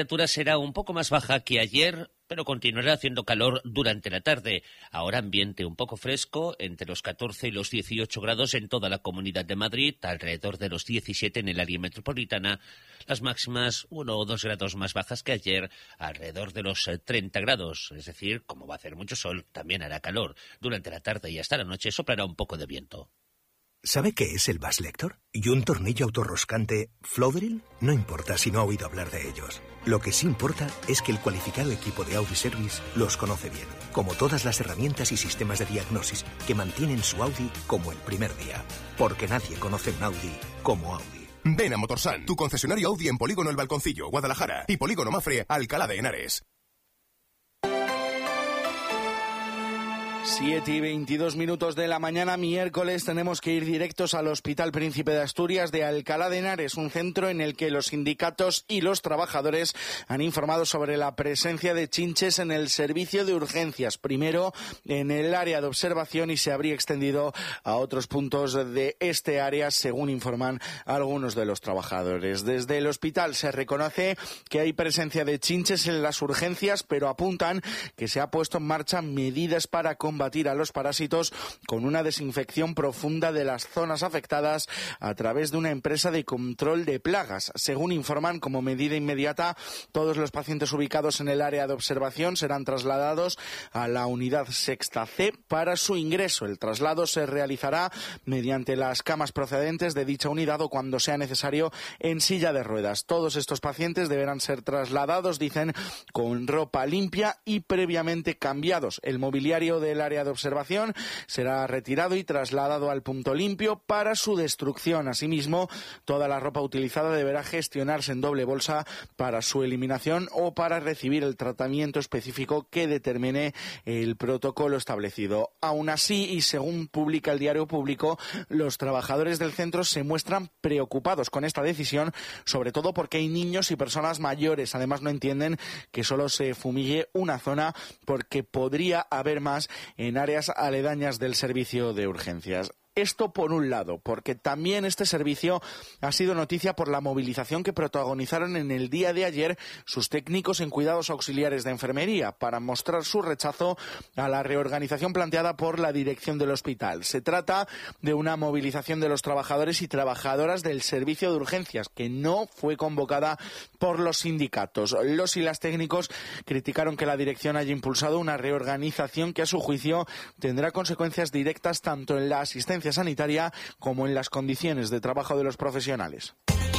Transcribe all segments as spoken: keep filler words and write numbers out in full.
La temperatura será un poco más baja que ayer, pero continuará haciendo calor durante la tarde. Ahora ambiente un poco fresco, entre los catorce y los dieciocho grados en toda la Comunidad de Madrid, alrededor de los diecisiete en el área metropolitana. Las máximas uno o dos grados más bajas que ayer, alrededor de los treinta grados. Es decir, como va a hacer mucho sol, también hará calor. Durante la tarde y hasta la noche soplará un poco de viento. ¿Sabe qué es el Bass Lector? ¿Y un tornillo autorroscante Flowdrill? No importa si no ha oído hablar de ellos. Lo que sí importa es que el cualificado equipo de Audi Service los conoce bien, como todas las herramientas y sistemas de diagnosis que mantienen su Audi como el primer día. Porque nadie conoce un Audi como Audi. Ven a Motorsan, tu concesionario Audi en Polígono El Balconcillo, Guadalajara, y Polígono Mafre, Alcalá de Henares. siete y veintidós minutos de la mañana, miércoles, tenemos que ir directos al Hospital Príncipe de Asturias de Alcalá de Henares, un centro en el que los sindicatos y los trabajadores han informado sobre la presencia de chinches en el servicio de urgencias, primero en el área de observación y se habría extendido a otros puntos de este área, según informan algunos de los trabajadores. Desde el hospital se reconoce que hay presencia de chinches en las urgencias, pero apuntan que se ha puesto en marcha medidas para combatir a los parásitos con una desinfección profunda de las zonas afectadas a través de una empresa de control de plagas. Según informan, como medida inmediata, todos los pacientes ubicados en el área de observación serán trasladados a la unidad sexta C para su ingreso. El traslado se realizará mediante las camas procedentes de dicha unidad o, cuando sea necesario, en silla de ruedas. Todos estos pacientes deberán ser trasladados, dicen, con ropa limpia y previamente cambiados. El mobiliario del área de observación será retirado y trasladado al punto limpio para su destrucción. Asimismo, toda la ropa utilizada deberá gestionarse en doble bolsa para su eliminación o para recibir el tratamiento específico que determine el protocolo establecido. Aún así, y según publica el Diario Público, los trabajadores del centro se muestran preocupados con esta decisión, sobre todo porque hay niños y personas mayores. Además, no entienden que solo se fumigue una zona porque podría haber más en áreas aledañas del servicio de urgencias. Esto por un lado, porque también este servicio ha sido noticia por la movilización que protagonizaron en el día de ayer sus técnicos en cuidados auxiliares de enfermería para mostrar su rechazo a la reorganización planteada por la dirección del hospital. Se trata de una movilización de los trabajadores y trabajadoras del servicio de urgencias que no fue convocada por los sindicatos. Los y las técnicos criticaron que la dirección haya impulsado una reorganización que, a su juicio, tendrá consecuencias directas tanto en la asistencia sanitaria como en las condiciones de trabajo de los profesionales.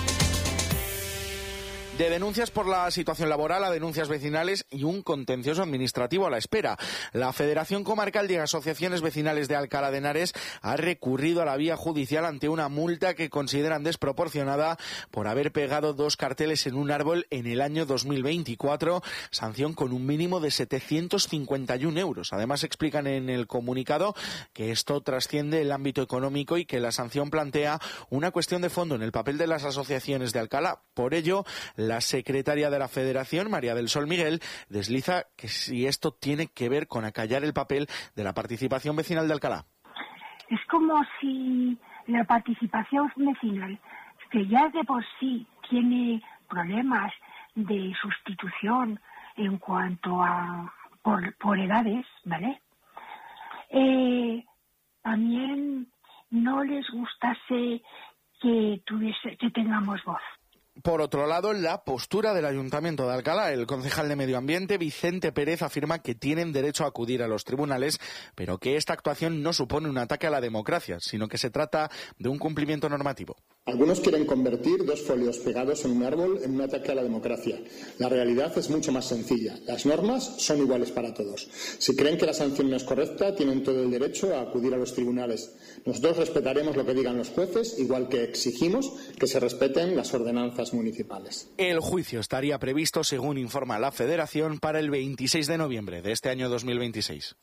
De denuncias por la situación laboral a denuncias vecinales y un contencioso administrativo a la espera. La Federación Comarcal de Asociaciones Vecinales de Alcalá de Henares ha recurrido a la vía judicial ante una multa que consideran desproporcionada por haber pegado dos carteles en un árbol en el año dos mil veinticuatro, sanción con un mínimo de setecientos cincuenta y un euros. Además, explican en el comunicado que esto trasciende el ámbito económico y que la sanción plantea una cuestión de fondo en el papel de las asociaciones de Alcalá. Por ello, la secretaria de la Federación, María del Sol Miguel, desliza que si esto tiene que ver con acallar el papel de la participación vecinal de Alcalá. Es como si la participación vecinal, que ya de por sí tiene problemas de sustitución en cuanto a por, por edades, ¿vale? Eh, también no les gustase que tuviese, que tengamos voz. Por otro lado, la postura del Ayuntamiento de Alcalá. El concejal de Medio Ambiente, Vicente Pérez, afirma que tienen derecho a acudir a los tribunales, pero que esta actuación no supone un ataque a la democracia, sino que se trata de un cumplimiento normativo. Algunos quieren convertir dos folios pegados en un árbol en un ataque a la democracia. La realidad es mucho más sencilla. Las normas son iguales para todos. Si creen que la sanción no es correcta, tienen todo el derecho a acudir a los tribunales. Nosotros respetaremos lo que digan los jueces, igual que exigimos que se respeten las ordenanzas municipales. El juicio estaría previsto, según informa la Federación, para el veintiséis de noviembre de este año dos mil veintiséis.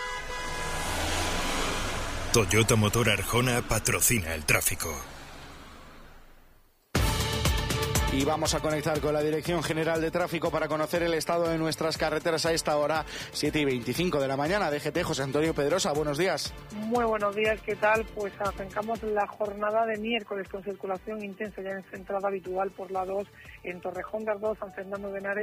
Toyota Motor Arjona patrocina el tráfico. Y vamos a conectar con la Dirección General de Tráfico para conocer el estado de nuestras carreteras a esta hora, siete y veinticinco de la mañana. D G T, José Antonio Pedrosa, buenos días. Muy buenos días, ¿qué tal? Pues arrancamos la jornada de miércoles con circulación intensa ya en su entrada habitual por la dos en Torrejón de Ardoz, San Fernando de Henares